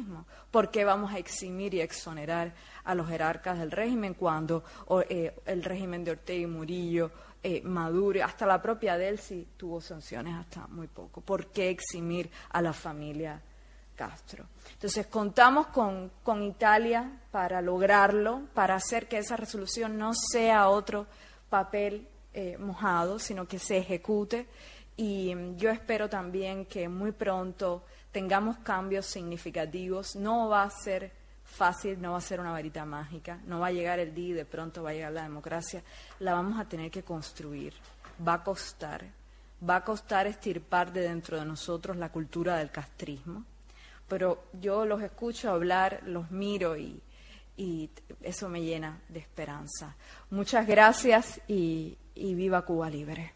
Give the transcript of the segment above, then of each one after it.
castrismo. ¿Por qué vamos a eximir y exonerar a los jerarcas del régimen cuando el régimen de Ortega y Murillo, Maduro, hasta la propia Delcy tuvo sanciones hasta muy poco? ¿Por qué eximir a la familia Castro? Entonces contamos con Italia para lograrlo, para hacer que esa resolución no sea otro papel mojado, sino que se ejecute. Y yo espero también que muy pronto tengamos cambios significativos. No va a ser fácil, no va a ser una varita mágica, no va a llegar el día y de pronto va a llegar la democracia. La vamos a tener que construir. Va a costar extirpar de dentro de nosotros la cultura del castrismo. Pero yo los escucho hablar, los miro y eso me llena de esperanza. Muchas gracias y viva Cuba Libre.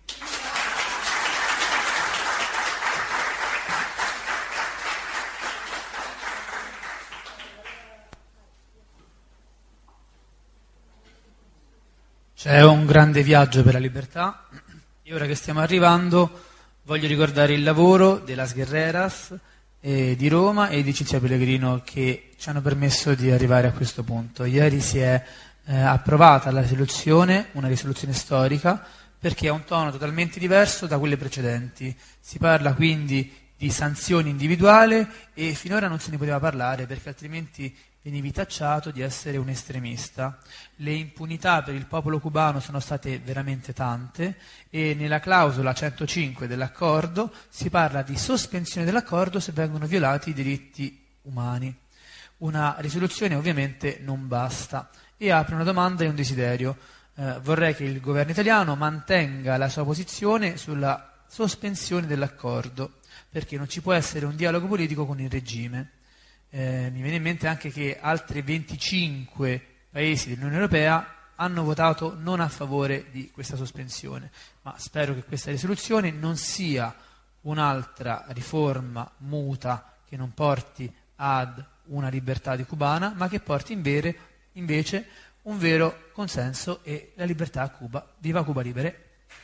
C'è un grande viaggio per la libertà e ora che stiamo arrivando voglio ricordare il lavoro della Guerreras di Roma e di Cinzia Pellegrino che ci hanno permesso di arrivare a questo punto. Ieri si è approvata la risoluzione, una risoluzione storica, perché ha un tono totalmente diverso da quelle precedenti. Si parla quindi di sanzioni individuali e finora non se ne poteva parlare perché altrimenti venivi tacciato di essere un estremista. Le impunità per il popolo cubano sono state veramente tante e nella clausola 105 dell'accordo si parla di sospensione dell'accordo se vengono violati i diritti umani. Una risoluzione ovviamente non basta e apre una domanda e un desiderio. Vorrei che il governo italiano mantenga la sua posizione sulla sospensione dell'accordo, perché non ci può essere un dialogo politico con il regime. Mi viene in mente anche che altri 25 paesi dell'Unione Europea hanno votato non a favore di questa sospensione, ma spero che questa risoluzione non sia un'altra riforma muta che non porti ad una libertà di cubana, ma che porti invece un vero consenso e la libertà a Cuba. Viva Cuba Libere!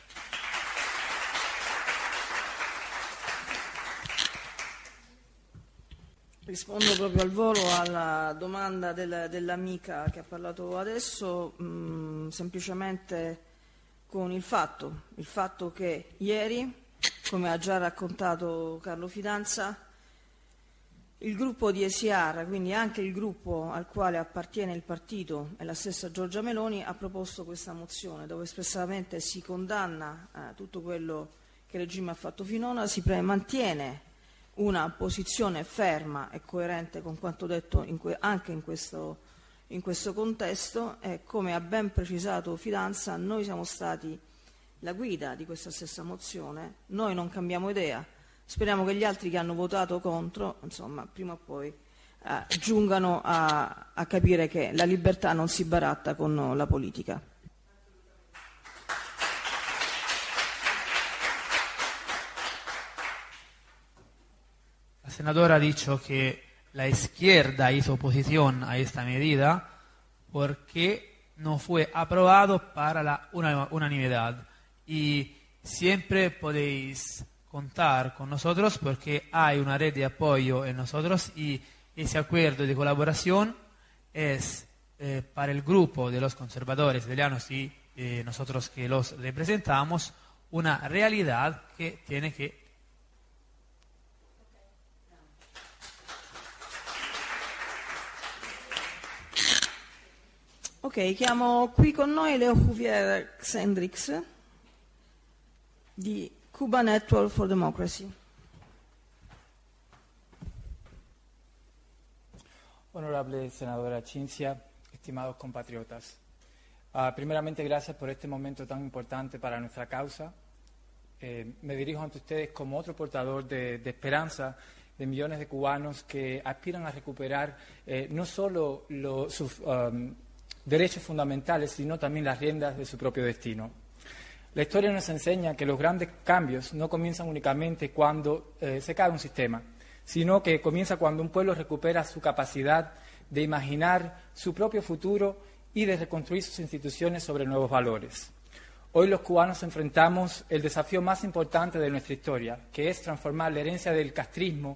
Rispondo proprio al volo alla domanda dell'amica che ha parlato adesso, semplicemente con il fatto che ieri, come ha già raccontato Carlo Fidanza, il gruppo di ECR, quindi anche il gruppo al quale appartiene il partito e la stessa Giorgia Meloni, ha proposto questa mozione dove espressamente si condanna tutto quello che il regime ha fatto finora, si mantiene una posizione ferma e coerente con quanto detto anche in questo contesto e, come ha ben precisato Fidanza, noi siamo stati la guida di questa stessa mozione, noi non cambiamo idea, speriamo che gli altri che hanno votato contro, insomma, prima o poi giungano a capire che la libertà non si baratta con la politica. La senadora ha dicho que la izquierda hizo oposición a esta medida porque no fue aprobado para la unanimidad. Y siempre podéis contar con nosotros porque hay una red de apoyo en nosotros y ese acuerdo de colaboración es para el grupo de los conservadores italianos y nosotros que los representamos una realidad que tiene que... Ok, chiamo qui con noi Leo Cuvier Xendrix di Cuba Network for Democracy. Honorable senadora Cinzia, estimados compatriotas, primeramente gracias por este momento tan importante para nuestra causa. Me dirijo ante ustedes como otro portador de esperanza de millones de cubanos que aspiran a recuperar no solo sus derechos fundamentales, sino también las riendas de su propio destino. La historia nos enseña que los grandes cambios no comienzan únicamente cuando se cae un sistema, sino que comienza cuando un pueblo recupera su capacidad de imaginar su propio futuro y de reconstruir sus instituciones sobre nuevos valores. Hoy los cubanos enfrentamos el desafío más importante de nuestra historia, que es transformar la herencia del castrismo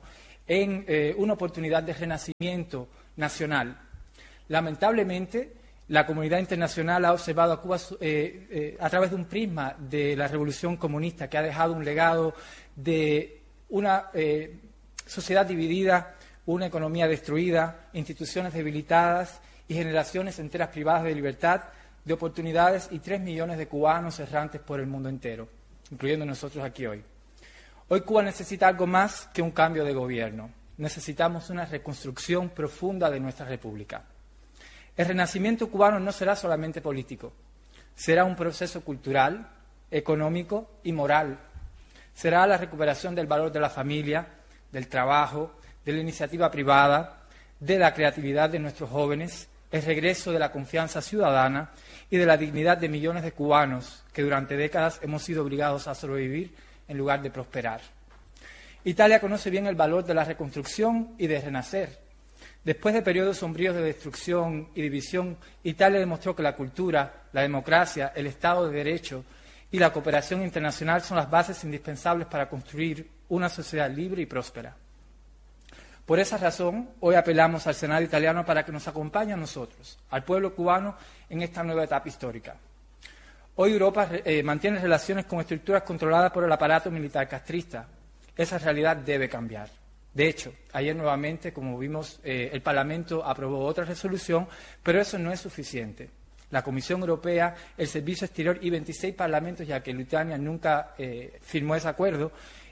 en una oportunidad de renacimiento nacional. Lamentablemente, la comunidad internacional ha observado a Cuba a través de un prisma de la revolución comunista, que ha dejado un legado de una sociedad dividida, una economía destruida, instituciones debilitadas y generaciones enteras privadas de libertad, de oportunidades y 3 millones de cubanos errantes por el mundo entero, incluyendo nosotros aquí hoy. Hoy Cuba necesita algo más que un cambio de gobierno. Necesitamos una reconstrucción profunda de nuestra república. El renacimiento cubano no será solamente político, será un proceso cultural, económico y moral. Será la recuperación del valor de la familia, del trabajo, de la iniciativa privada, de la creatividad de nuestros jóvenes, el regreso de la confianza ciudadana y de la dignidad de millones de cubanos que durante décadas hemos sido obligados a sobrevivir en lugar de prosperar. Italia conoce bien el valor de la reconstrucción y de renacer. Después de periodos sombríos de destrucción y división, Italia demostró que la cultura, la democracia, el Estado de Derecho y la cooperación internacional son las bases indispensables para construir una sociedad libre y próspera. Por esa razón, hoy apelamos al Senado italiano para que nos acompañe a nosotros, al pueblo cubano, en esta nueva etapa histórica. Hoy Europa mantiene relaciones con estructuras controladas por el aparato militar castrista. Esa realidad debe cambiar. De hecho, ayer nuevamente, como vimos, el Parlamento aprobó otra resolución, pero eso no es suficiente. La Comisión Europea, el Servicio Exterior y 26 parlamentos, ya que Lituania nunca firmó ese acuerdo,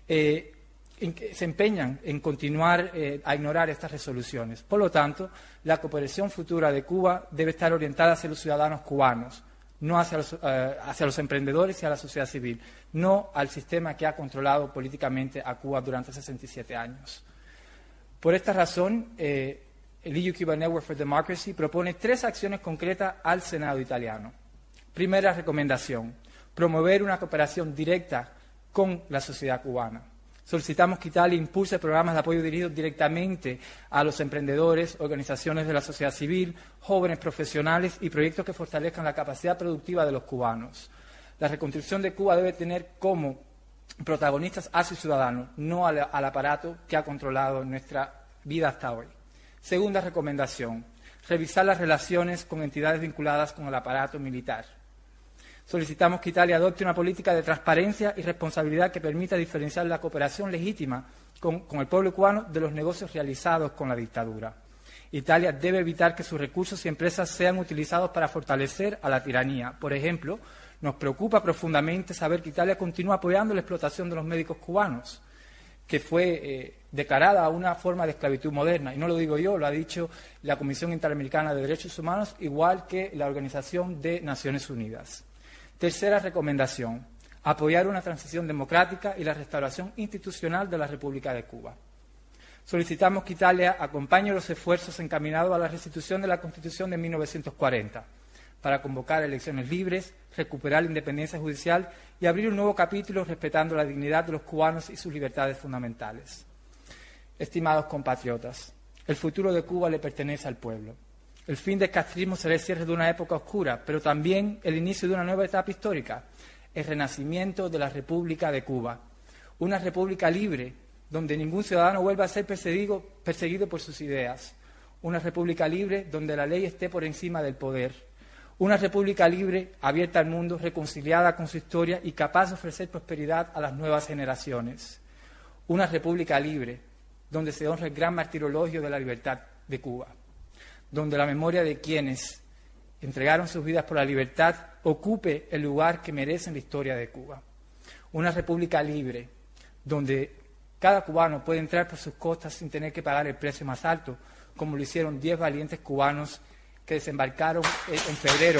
se empeñan en continuar a ignorar estas resoluciones. Por lo tanto, la cooperación futura de Cuba debe estar orientada hacia los ciudadanos cubanos, no hacia los emprendedores y a la sociedad civil, no al sistema que ha controlado políticamente a Cuba durante 67 años. Por esta razón, el EU-Cuba Network for Democracy propone 3 acciones concretas al Senado italiano. Primera recomendación, promover una cooperación directa con la sociedad cubana. Solicitamos que Italia impulse programas de apoyo dirigidos directamente a los emprendedores, organizaciones de la sociedad civil, jóvenes profesionales y proyectos que fortalezcan la capacidad productiva de los cubanos. La reconstrucción de Cuba debe tener como protagonistas a sus ciudadanos, no al aparato que ha controlado nuestra vida hasta hoy. Segunda recomendación, revisar las relaciones con entidades vinculadas con el aparato militar. Solicitamos que Italia adopte una política de transparencia y responsabilidad que permita diferenciar la cooperación legítima con el pueblo cubano de los negocios realizados con la dictadura. Italia debe evitar que sus recursos y empresas sean utilizados para fortalecer a la tiranía. Por ejemplo, nos preocupa profundamente saber que Italia continúa apoyando la explotación de los médicos cubanos, que fue declarada una forma de esclavitud moderna. Y no lo digo yo, lo ha dicho la Comisión Interamericana de Derechos Humanos, igual que la Organización de Naciones Unidas. Tercera recomendación, apoyar una transición democrática y la restauración institucional de la República de Cuba. Solicitamos que Italia acompañe los esfuerzos encaminados a la restitución de la Constitución de 1940, para convocar elecciones libres, recuperar la independencia judicial y abrir un nuevo capítulo respetando la dignidad de los cubanos y sus libertades fundamentales. Estimados compatriotas, el futuro de Cuba le pertenece al pueblo. El fin del castrismo será el cierre de una época oscura, pero también el inicio de una nueva etapa histórica, el renacimiento de la República de Cuba. Una república libre, donde ningún ciudadano vuelva a ser perseguido por sus ideas. Una república libre donde la ley esté por encima del poder. Una república libre, abierta al mundo, reconciliada con su historia y capaz de ofrecer prosperidad a las nuevas generaciones. Una república libre, donde se honra el gran martirologio de la libertad de Cuba, donde la memoria de quienes entregaron sus vidas por la libertad ocupe el lugar que merece en la historia de Cuba. Una república libre, donde cada cubano puede entrar por sus costas sin tener que pagar el precio más alto, como lo hicieron 10 valientes cubanos que desembarcaron en febrero.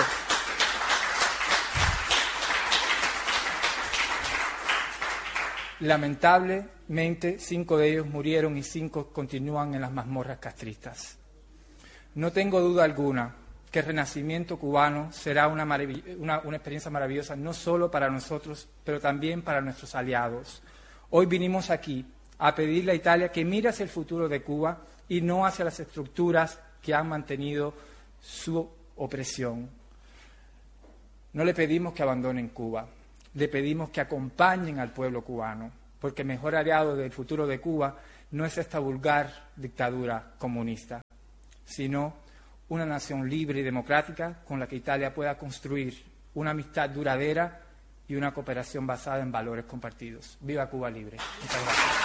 Lamentablemente, 5 de ellos murieron y 5 continúan en las mazmorras castristas. No tengo duda alguna que el renacimiento cubano será una experiencia maravillosa no solo para nosotros, pero también para nuestros aliados. Hoy vinimos aquí a pedirle a Italia que mire hacia el futuro de Cuba y no hacia las estructuras que han mantenido su opresión. No le pedimos que abandonen Cuba, le pedimos que acompañen al pueblo cubano, porque el mejor aliado del futuro de Cuba no es esta vulgar dictadura comunista, sino una nación libre y democrática con la que Italia pueda construir una amistad duradera y una cooperación basada en valores compartidos. ¡Viva Cuba libre! Muchas gracias.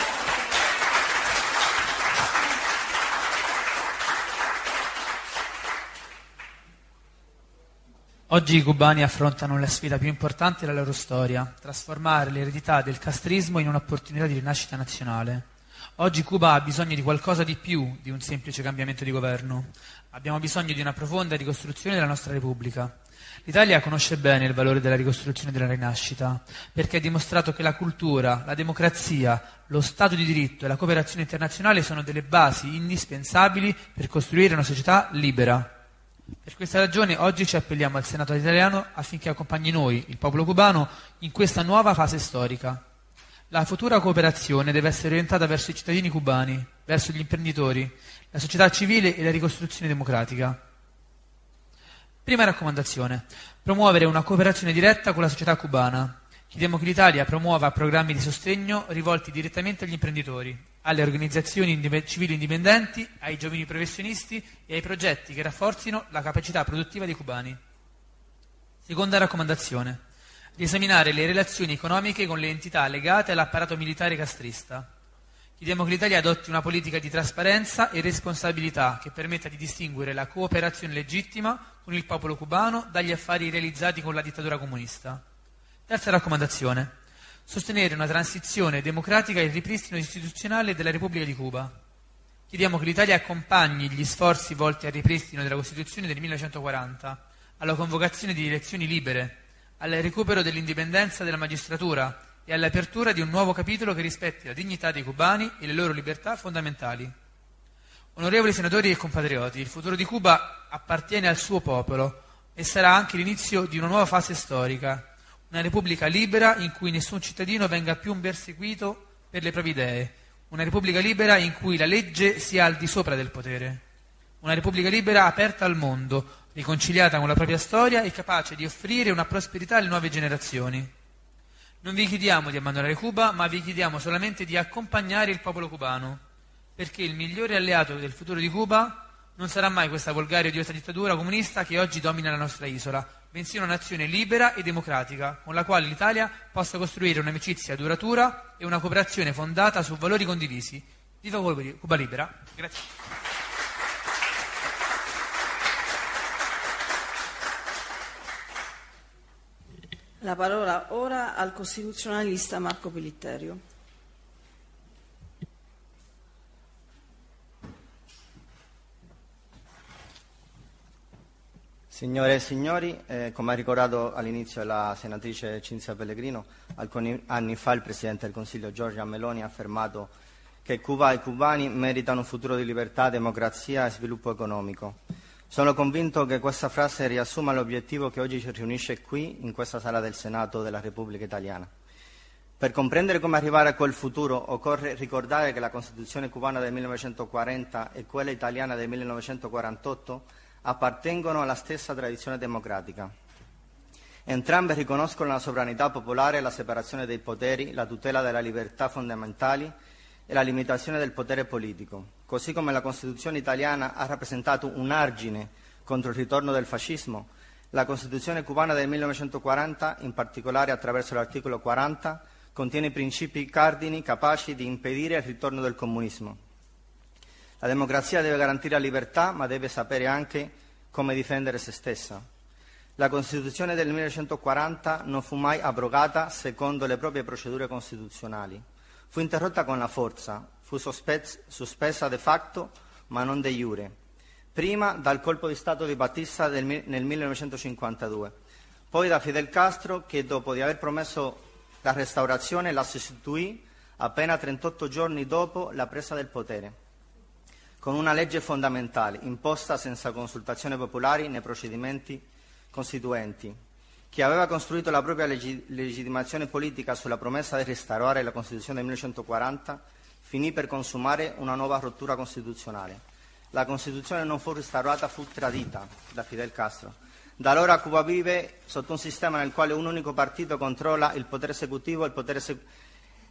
Oggi i cubani affrontano la sfida più importante della loro storia, trasformare l'eredità del castrismo in un'opportunità di rinascita nazionale. Oggi Cuba ha bisogno di qualcosa di più di un semplice cambiamento di governo. Abbiamo bisogno di una profonda ricostruzione della nostra Repubblica. L'Italia conosce bene il valore della ricostruzione della rinascita, perché ha dimostrato che la cultura, la democrazia, lo Stato di diritto e la cooperazione internazionale sono delle basi indispensabili per costruire una società libera. Per questa ragione oggi ci appelliamo al Senato italiano affinché accompagni noi, il popolo cubano, in questa nuova fase storica. La futura cooperazione deve essere orientata verso i cittadini cubani, verso gli imprenditori, la società civile e la ricostruzione democratica. Prima raccomandazione: promuovere una cooperazione diretta con la società cubana. Chiediamo che l'Italia promuova programmi di sostegno rivolti direttamente agli imprenditori, alle organizzazioni civili indipendenti, ai giovani professionisti e ai progetti che rafforzino la capacità produttiva dei cubani. Seconda raccomandazione: riesaminare le relazioni economiche con le entità legate all'apparato militare castrista. Chiediamo che l'Italia adotti una politica di trasparenza e responsabilità che permetta di distinguere la cooperazione legittima con il popolo cubano dagli affari realizzati con la dittatura comunista. Terza raccomandazione: sostenere una transizione democratica e il ripristino istituzionale della Repubblica di Cuba. Chiediamo che l'Italia accompagni gli sforzi volti al ripristino della Costituzione del 1940, alla convocazione di elezioni libere, al recupero dell'indipendenza della magistratura e all'apertura di un nuovo capitolo che rispetti la dignità dei cubani e le loro libertà fondamentali. Onorevoli senatori e compatrioti, il futuro di Cuba appartiene al suo popolo e sarà anche l'inizio di una nuova fase storica. Una repubblica libera in cui nessun cittadino venga più perseguito per le proprie idee. Una repubblica libera in cui la legge sia al di sopra del potere. Una repubblica libera aperta al mondo, riconciliata con la propria storia e capace di offrire una prosperità alle nuove generazioni. Non vi chiediamo di abbandonare Cuba, ma vi chiediamo solamente di accompagnare il popolo cubano, perché il migliore alleato del futuro di Cuba non sarà mai questa volgare e odiosa dittatura comunista che oggi domina la nostra isola, bensì una nazione libera e democratica, con la quale l'Italia possa costruire un'amicizia duratura e una cooperazione fondata su valori condivisi. Viva Cuba libera! Grazie. La parola ora al costituzionalista Marco Pellitterio. Signore e signori, come ha ricordato all'inizio la senatrice Cinzia Pellegrino, alcuni anni fa il Presidente del Consiglio Giorgia Meloni ha affermato che Cuba e i cubani meritano un futuro di libertà, democrazia e sviluppo economico. Sono convinto che questa frase riassuma l'obiettivo che oggi ci riunisce qui, in questa sala del Senato della Repubblica Italiana. Per comprendere come arrivare a quel futuro occorre ricordare che la Costituzione cubana del 1940 e quella italiana del 1948 appartengono alla stessa tradizione democratica. Entrambe riconoscono la sovranità popolare, la separazione dei poteri, la tutela delle libertà fondamentali e la limitazione del potere politico. Così come la Costituzione italiana ha rappresentato un argine contro il ritorno del fascismo, la Costituzione cubana del 1940, in particolare attraverso l'articolo 40, contiene principi cardini capaci di impedire il ritorno del comunismo. La democrazia deve garantire la libertà, ma deve sapere anche come difendere se stessa. La Costituzione del 1940 non fu mai abrogata secondo le proprie procedure costituzionali. Fu interrotta con la forza, fu sospesa de facto, ma non de iure. Prima dal colpo di Stato di Batista nel 1952, poi da Fidel Castro che dopo di aver promesso la restaurazione la sostituì appena 38 giorni dopo la presa del potere, con una legge fondamentale imposta senza consultazioni popolari nei procedimenti costituenti. Chi aveva costruito la propria legittimazione politica sulla promessa di restaurare la Costituzione del 1940 finì per consumare una nuova rottura costituzionale. La Costituzione non fu restaurata, fu tradita da Fidel Castro. Da allora Cuba vive sotto un sistema nel quale un unico partito controlla il potere esecutivo, il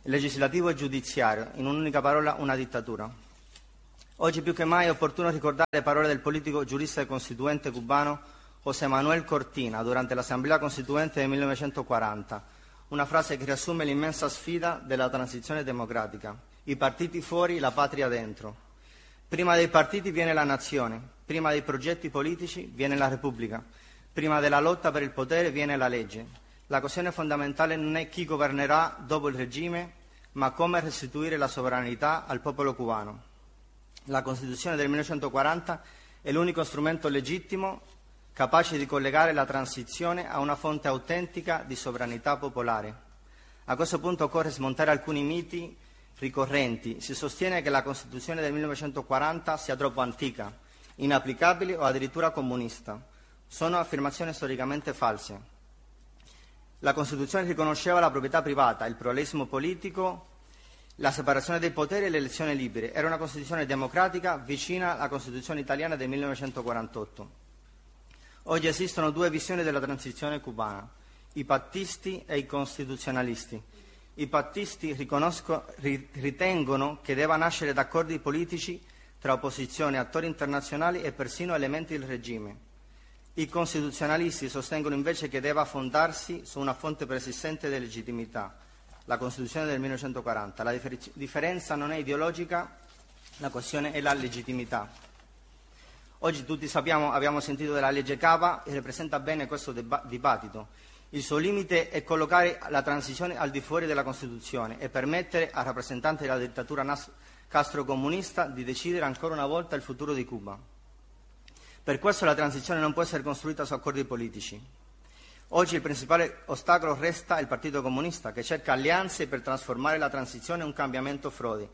legislativo e giudiziario, in un'unica parola una dittatura. Oggi più che mai è opportuno ricordare le parole del politico giurista e costituente cubano José Manuel Cortina durante l'Assemblea Costituente del 1940, una frase che riassume l'immensa sfida della transizione democratica: i partiti fuori, la patria dentro. Prima dei partiti viene la nazione, prima dei progetti politici viene la Repubblica, prima della lotta per il potere viene la legge. La questione fondamentale non è chi governerà dopo il regime, ma come restituire la sovranità al popolo cubano. La Costituzione del 1940 è l'unico strumento legittimo capace di collegare la transizione a una fonte autentica di sovranità popolare. A questo punto occorre smontare alcuni miti ricorrenti. Si sostiene che la Costituzione del 1940 sia troppo antica, inapplicabile o addirittura comunista. Sono affermazioni storicamente false. La Costituzione riconosceva la proprietà privata, il pluralismo politico, la separazione dei poteri e le elezioni libere. Era una Costituzione democratica vicina alla Costituzione italiana del 1948. Oggi esistono due visioni della transizione cubana: i pattisti e i costituzionalisti. I pattisti ritengono che debba nascere da accordi politici tra opposizione, attori internazionali e persino elementi del regime. I costituzionalisti sostengono invece che debba fondarsi su una fonte preesistente di legittimità, la Costituzione del 1940. La differenza non è ideologica, la questione è la legittimità. Oggi tutti sappiamo, abbiamo sentito della legge Cava e rappresenta bene questo dibattito. Il suo limite è collocare la transizione al di fuori della Costituzione e permettere al rappresentante della dittatura castrocomunista di decidere ancora una volta il futuro di Cuba. Per questo la transizione non può essere costruita su accordi politici. Oggi il principale ostacolo resta il Partito Comunista, che cerca alleanze per trasformare la transizione in un cambiamento frodi.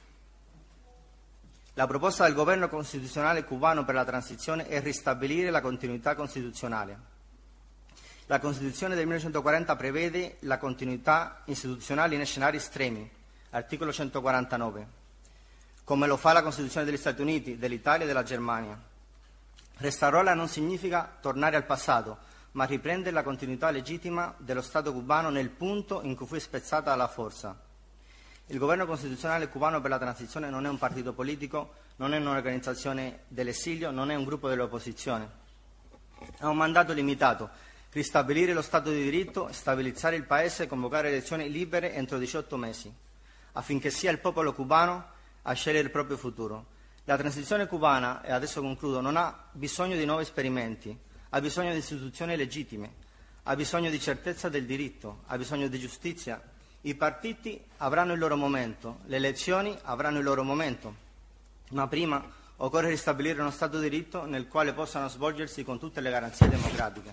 La proposta del governo costituzionale cubano per la transizione è ristabilire la continuità costituzionale. La Costituzione del 1940 prevede la continuità istituzionale in scenari estremi, articolo 149, come lo fa la Costituzione degli Stati Uniti, dell'Italia e della Germania. Restaurarla non significa tornare al passato, ma riprendere la continuità legittima dello Stato cubano nel punto in cui fu spezzata la forza. Il governo costituzionale cubano per la transizione non è un partito politico, non è un'organizzazione dell'esilio, non è un gruppo dell'opposizione. Ha un mandato limitato: ristabilire lo Stato di diritto, stabilizzare il Paese e convocare elezioni libere entro 18 mesi, affinché sia il popolo cubano a scegliere il proprio futuro. La transizione cubana, e adesso concludo, non ha bisogno di nuovi esperimenti, ha bisogno di istituzioni legittime, ha bisogno di certezza del diritto, ha bisogno di giustizia. I partiti avranno il loro momento, le elezioni avranno il loro momento, ma prima occorre ristabilire uno Stato di diritto nel quale possano svolgersi con tutte le garanzie democratiche.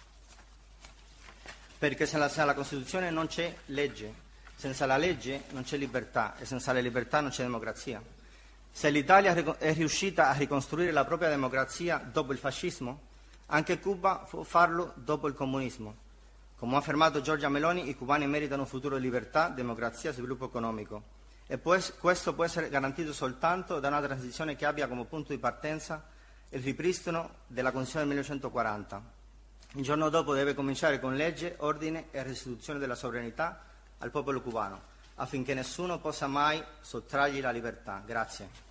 Perché senza la Costituzione non c'è legge, senza la legge non c'è libertà e senza la libertà non c'è democrazia. Se l'Italia è riuscita a ricostruire la propria democrazia dopo il fascismo, anche Cuba può farlo dopo il comunismo. Come ha affermato Giorgia Meloni, i cubani meritano un futuro di libertà, democrazia e sviluppo economico. E questo può essere garantito soltanto da una transizione che abbia come punto di partenza il ripristino della Costituzione del 1940. Il giorno dopo deve cominciare con legge, ordine e restituzione della sovranità al popolo cubano, affinché nessuno possa mai sottrargli la libertà. Grazie.